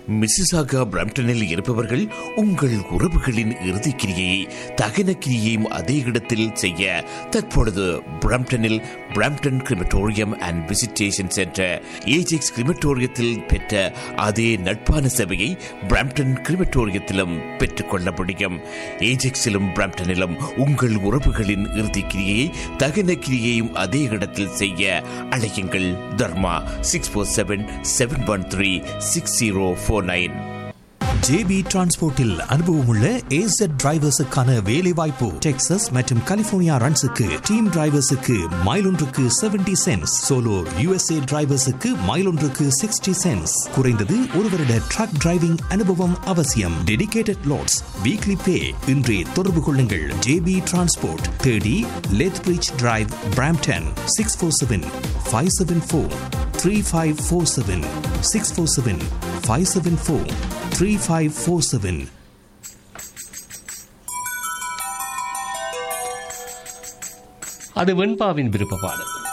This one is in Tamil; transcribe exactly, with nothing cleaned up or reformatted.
மிசிசாகா பிரம்டனில் இருப்பவர்கள் உங்கள் உறவுகளின் இறுதிக்கிரியை தகன கிரியையும் அதே இடத்தில் செய்ய தற்பொழுது பிரம்டனில் Brampton crematorium and visitation centre Ajax கிரிமட்டோரியத்தில் பெற்ற அதே நட்பான சேவையை பிரம்டன் கிரிமட்டோரியத்திலும் பெற்றுக்கொள்ள முடியும். ஏஜெக்ஸிலும் பிரம்டனிலும் உங்கள் உறவுகளின் இறுதிக்கிரியை தகன கிரியையும் அதே இடத்தில் செய்ய அழையுங்கள். தர்மா six four seven seven one three six zero four nine. JP டிரான்ஸ்போர்ட்டில் அனுபவமுள்ள ஏசட் டிரைவர்ஸுக்கான வேலை வாய்ப்பு. டெக்சாஸ் மற்றும் கலிபோர்னியா ரன்ஸுக்கு டீம் டிரைவர்ஸுக்கு மைல் ஒன்றுக்கு seventy cents, solo USA டிரைவர்ஸுக்கு mile ஒன்றுக்கு சிக்ஸ்டி சென்ட்ஸ். குறைந்தது ஒரு வருட ட்ரக் டிரைவிங் அனுபவம் அவசியம். டெடிகேட்டட் லோட்ஸ், வீக்லி பே. இன்றே தொடர்பு கொள்ளுங்கள். JP transport, thirty லெத்பிரிட்ஜ் drive, Brampton. Six four seven five seven four three five four seven. Six four seven five seven four three five four seven. அது வெண்பாவின் விருப்ப பாடல்.